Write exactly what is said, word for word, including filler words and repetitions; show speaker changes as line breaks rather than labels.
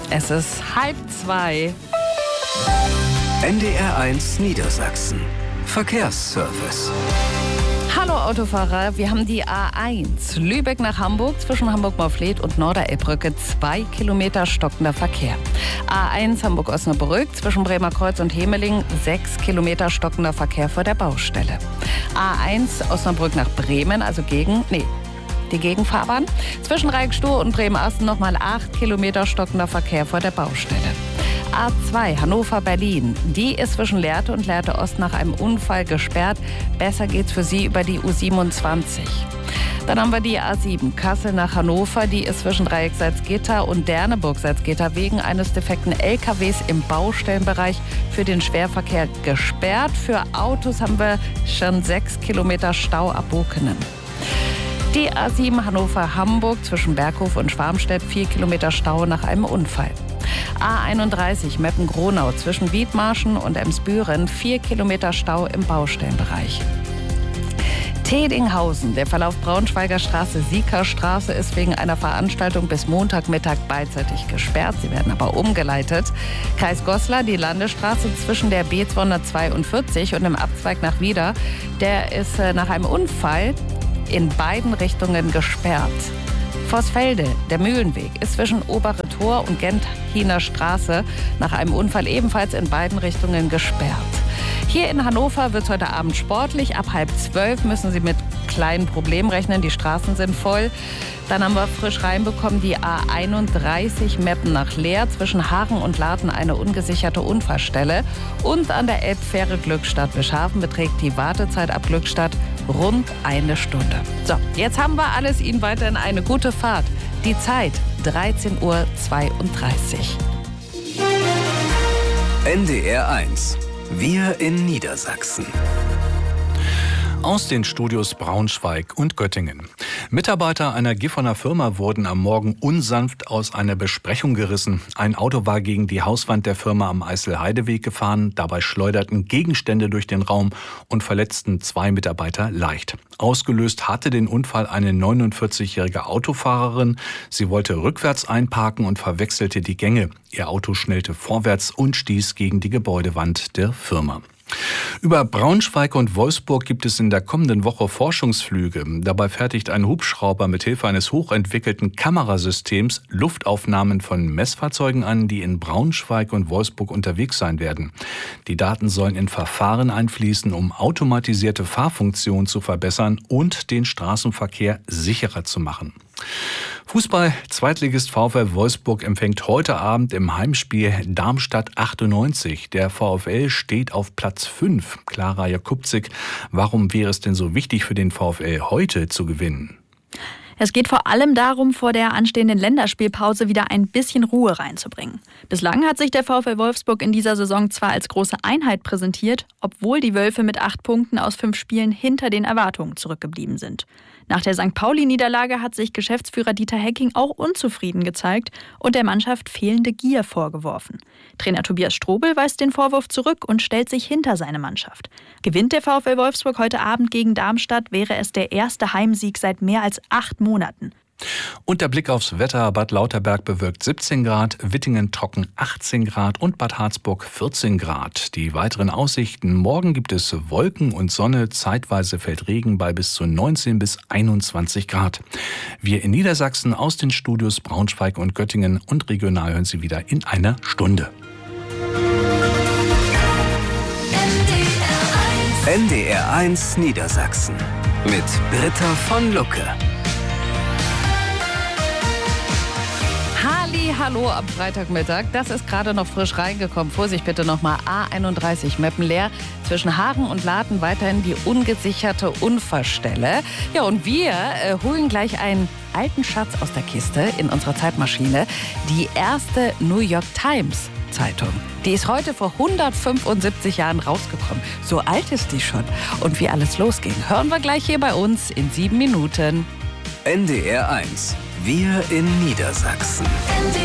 Es ist halb zwei.
N D R eins Niedersachsen. Verkehrsservice.
Hallo Autofahrer, wir haben die A eins. Lübeck nach Hamburg, zwischen Hamburg-Maufleth und Norderelbbrücke zwei Kilometer stockender Verkehr. A eins Hamburg-Osnabrück, zwischen Bremerkreuz und Hemeling sechs Kilometer stockender Verkehr vor der Baustelle. A eins Osnabrück nach Bremen, also gegen, nee, die Gegenfahrbahn. Zwischen Reikstow und Bremen-Asten nochmal acht Kilometer stockender Verkehr vor der Baustelle. A zwei Hannover-Berlin. Die ist zwischen Lehrte und Lehrte Ost nach einem Unfall gesperrt. Besser geht's für Sie über die U siebenundzwanzig. Dann haben wir die A sieben Kassel nach Hannover. Die ist zwischen Dreieck Salzgitter und Derneburg Salzgitter wegen eines defekten L K Ws im Baustellenbereich für den Schwerverkehr gesperrt. Für Autos haben wir schon sechs Kilometer Stau ab Bokenen. Die A sieben Hannover-Hamburg zwischen Berghof und Schwarmstedt vier Kilometer Stau nach einem Unfall. A einunddreißig Meppen-Gronau zwischen Wiedmarschen und Emsbüren vier Kilometer Stau im Baustellenbereich. Tedinghausen, der Verlauf Braunschweiger Straße, Siekerstraße ist wegen einer Veranstaltung bis Montagmittag beidseitig gesperrt. Sie werden aber umgeleitet. Kreis Goslar, die Landesstraße zwischen der B zweihundertzweiundvierzig und dem Abzweig nach Wieder, der ist nach einem Unfall in beiden Richtungen gesperrt. Vorsfelde, der Mühlenweg, ist zwischen Obere Tor und Genthiner Straße nach einem Unfall ebenfalls in beiden Richtungen gesperrt. Hier in Hannover wird es heute Abend sportlich. Ab halb zwölf müssen Sie mit kleinen Problemen rechnen. Die Straßen sind voll. Dann haben wir frisch reinbekommen die A einunddreißig Meppen nach Leer. Zwischen Hagen und Laden eine ungesicherte Unfallstelle. Und an der Elbfähre Glückstadt-Wischhafen beträgt die Wartezeit ab Glückstadt rund eine Stunde. So, jetzt haben wir alles. Ihnen weiterhin eine gute Fahrt. Die Zeit dreizehn Uhr zweiunddreißig.
N D R eins. Wir in Niedersachsen.
Aus den Studios Braunschweig und Göttingen. Mitarbeiter einer Gifhorner Firma wurden am Morgen unsanft aus einer Besprechung gerissen. Ein Auto war gegen die Hauswand der Firma am Eißel-Heideweg gefahren. Dabei schleuderten Gegenstände durch den Raum und verletzten zwei Mitarbeiter leicht. Ausgelöst hatte den Unfall eine neunundvierzigjährige Autofahrerin. Sie wollte rückwärts einparken und verwechselte die Gänge. Ihr Auto schnellte vorwärts und stieß gegen die Gebäudewand der Firma. Über Braunschweig und Wolfsburg gibt es in der kommenden Woche Forschungsflüge. Dabei fertigt ein Hubschrauber mit Hilfe eines hochentwickelten Kamerasystems Luftaufnahmen von Messfahrzeugen an, die in Braunschweig und Wolfsburg unterwegs sein werden. Die Daten sollen in Verfahren einfließen, um automatisierte Fahrfunktionen zu verbessern und den Straßenverkehr sicherer zu machen. Fußball, Zweitligist VfL Wolfsburg empfängt heute Abend im Heimspiel Darmstadt achtundneunzig. Der VfL steht auf Platz fünf. Clara Jakubczyk, warum wäre es denn so wichtig für den VfL heute zu gewinnen?
Es geht vor allem darum, vor der anstehenden Länderspielpause wieder ein bisschen Ruhe reinzubringen. Bislang hat sich der VfL Wolfsburg in dieser Saison zwar als große Einheit präsentiert, obwohl die Wölfe mit acht Punkten aus fünf Spielen hinter den Erwartungen zurückgeblieben sind. Nach der Sankt Pauli-Niederlage hat sich Geschäftsführer Dieter Hecking auch unzufrieden gezeigt und der Mannschaft fehlende Gier vorgeworfen. Trainer Tobias Strobel weist den Vorwurf zurück und stellt sich hinter seine Mannschaft. Gewinnt der VfL Wolfsburg heute Abend gegen Darmstadt, wäre es der erste Heimsieg seit mehr als acht Monaten.
Und der Blick aufs Wetter. Bad Lauterberg bewölkt siebzehn Grad, Wittingen trocken achtzehn Grad und Bad Harzburg vierzehn Grad. Die weiteren Aussichten: Morgen gibt es Wolken und Sonne, zeitweise fällt Regen bei bis zu neunzehn bis einundzwanzig Grad. Wir in Niedersachsen aus den Studios Braunschweig und Göttingen, und regional hören Sie wieder in einer Stunde.
N D R eins Niedersachsen mit Britta von Lucke.
Halli, hallo am Freitagmittag. Das ist gerade noch frisch reingekommen. Vorsicht bitte nochmal. A einunddreißig Meppen-Leer. Zwischen Hagen und Laden weiterhin die ungesicherte Unfallstelle. Ja, und wir äh, holen gleich einen alten Schatz aus der Kiste in unserer Zeitmaschine. Die erste New York Times Zeitung. Die ist heute vor hundertfünfundsiebzig Jahren rausgekommen. So alt ist die schon. Und wie alles losging, hören wir gleich hier bei uns in sieben Minuten.
N D R eins. Wir in Niedersachsen.